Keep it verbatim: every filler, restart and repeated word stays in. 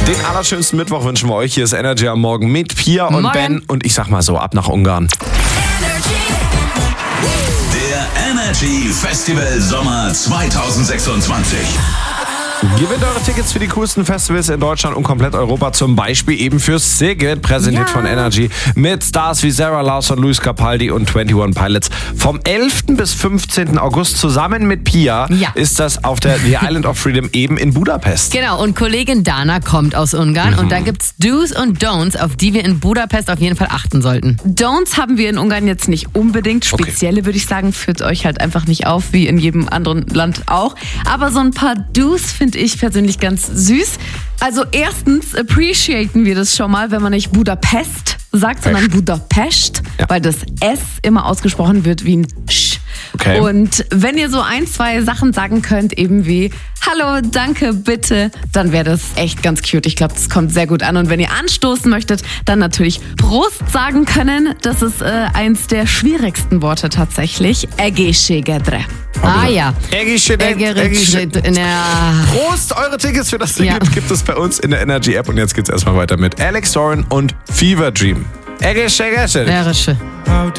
Den allerschönsten Mittwoch wünschen wir euch. Hier ist Energy am Morgen mit Pia und Morgen. Ben. Und ich sag mal so, ab nach Ungarn. Der Energy Festival Sommer zwanzig sechsundzwanzig. Gewinnt eure Tickets für die coolsten Festivals in Deutschland und komplett Europa, zum Beispiel eben für Sigrid, präsentiert Ja. von Energy, mit Stars wie Sarah Lawson, Luis Capaldi und einundzwanzig Pilots. Vom elften bis fünfzehnten August zusammen mit Pia Ja. ist das auf der The Island of Freedom eben in Budapest. Genau, und Kollegin Dana kommt aus Ungarn und da gibt's Do's und Don'ts, auf die wir in Budapest auf jeden Fall achten sollten. Don'ts haben wir in Ungarn jetzt nicht unbedingt. Spezielle würde ich sagen, führt euch halt einfach nicht auf, wie in jedem anderen Land auch. Aber so ein paar Do's finde ich persönlich ganz süß. Also erstens appreciaten wir das schon mal, wenn man nicht Budapest sagt, sondern Budapest, Ja. weil das S immer ausgesprochen wird wie ein Sch. Okay. Und wenn ihr so ein, zwei Sachen sagen könnt, eben wie Hallo, danke, bitte, dann wäre das echt ganz cute. Ich glaube, das kommt sehr gut an. Und wenn ihr anstoßen möchtet, dann natürlich Prost sagen können. Das ist äh, eins der schwierigsten Worte tatsächlich. Egészségedre. Ah ja. Egészségedre. Egészségedre. Ja. Prost, eure Tickets für das Ticket Ja. gibt es bei uns in der Energy App. Und jetzt geht's erstmal weiter mit Alex Soren und Fever Dream. Egészségedre. Erische.